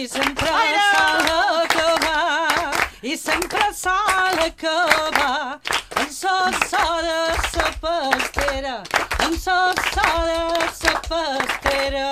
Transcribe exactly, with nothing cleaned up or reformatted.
i sempre s'ha d'acabar, i sempre s'ha d'acabar. En sa sala sa pastera, en sa sala sa pastera.